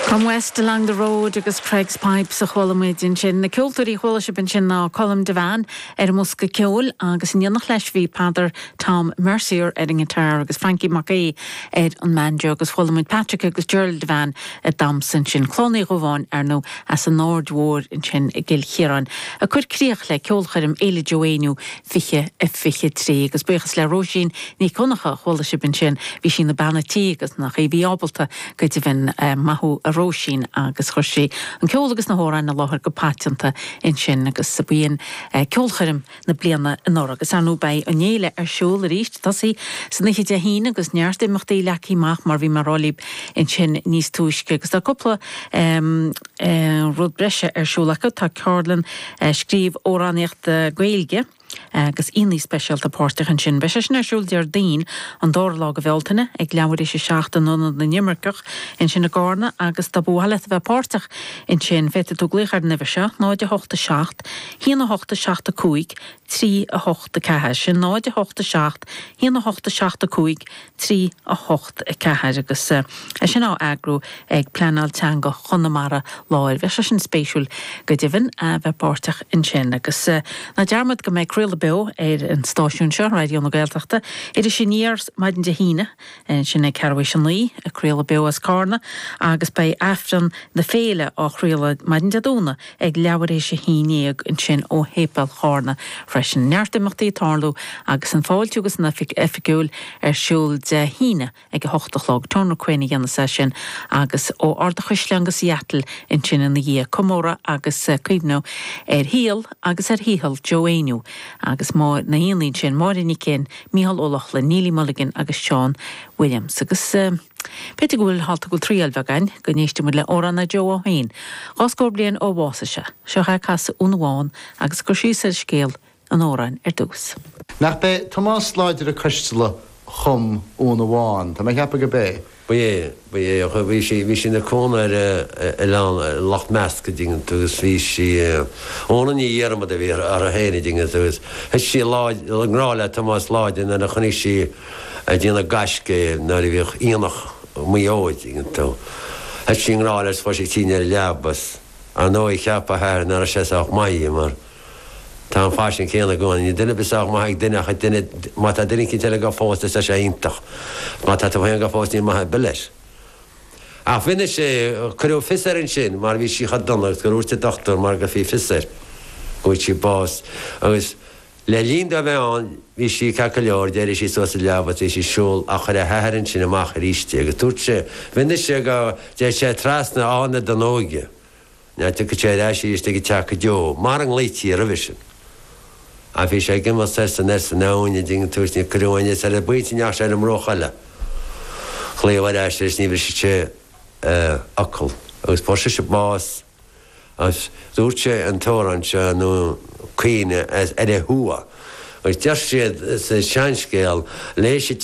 From west along the road agus Craig's Pipes a chhuilamid in sin na cultúrí chhuiile bin sin ná Colm Devan musca ceol agus in dionach leis bhí Padar Tom Mercier in gitar agus Frankie Mackay an manjo agus chhuilamid Patrick agus Gerald Devan damsan sin clónaí goháin nó as an Nordwar in sin gil chiaran a chud críoch le ceolcharim éile Joéniu fiche trí agus buchas le Róisín ní conacha chhuiile bin sin bhí sin na banatí agus nach bhí ábalta go dtí bhín mathú Róisín agus chuirsí an ceolagus na hórain na láthir go pátianta in sin agus sa bíon ceolcharim na bliana in nóra agus anú bei anéile siúil a ríist tasí san nichi de híine agus neart imachtaí lecí mach mar bhí marrálíb in sin níos túisce agus tá coppla rud breise siúlacha tá Carlin scríb óráníocht Gaeilge agus inlí special tá pórstachan sin be sin siúil dear daon an dóirlá go bhiltaine ag leabhar is seachta nó na nimmercach in sin na gána agus tá búhaile bheith pórstach in sin fete tú gluchar nibhise náide 8 híana 8 cúig 3 a 8 cethe sin náide 8 híana 8 cúig 3 a 8 cethe agus sin á agrú ag pleanal teanga chunamara láir bheith sin spéisiúil go dtí a bheith pórstach in sin agus na dearmad go méid Cruilla Beó an stáisiún seo Radio na Gaeltachta idir sin níors maidin de híine sin ag Carway sin lí a Cruilla Beó as Carna agus bei afran na féile á Cruilla maidin de dúna ag leabhar éis híineag in sin ó hépal Charna freisin neartimachtaí tarlú agus an fáilteúgus na effigiúil siúil de híine ag 8 tónna cuine dhéanana sa sin agus ó arda chuisleangus Seattle in sin na dhé Comóra agus cuimhnú híal agus híhal Joéniu agus má na hionlín sin máirí cén Mícheál Ó Nílí Mulligan agus Sean Williams agus Peter gúil halta gúil tríal bheagain go néiste mu le óranna Joe O'Hain. Gáscór blian ó bhásaise, seo cha casa únháin agus go sí sa scéal an óran dús. Nach be Tomás Láidir a costala chum únháin, tá me heappa go bé. Bhí sin na cóna Loch Ness go dtí tugus bhí si óna ní dhéarmad a bhí ar a héna dtí tugus. Heis sí ngráile Tomás Láidir na chunig si a dtíanana gaisce nar i bhíoh íonach muóid tú. Heis sí ngráile fá sé tíine leabas a nó i cheappa thir nar a séach maí mar tá an fásin céanna gáin. Ní duine beach maithaigh duine má tá duine cinteile go fásta sa sé iontach. Má tá bhain go fástaí maithe bilis. A bhuine sé chuú fisar in sin mar bhí si chadonnacht go úirte doctor mar go fhí fisar goid si bás agus le líon do bheán bhí si cecha leor déir sí sosa leabhat é sí siúil a chur a hearann sin amach ríiste agus túirt sé bhuine sé go dé sé trasna ána don óige. Ne tu go sé éisi is go techa deo mar an léití a bhí sin. A bhí sé gimmas san san náine ding túsní cruúine sa le buitineach sé am róchaile. Chléomhhaid eiste is níbhir sé acail agus pá sé bás as dúirt sé an tóran se nó cuine as hua. Agus deir siad sa seanscéal lééis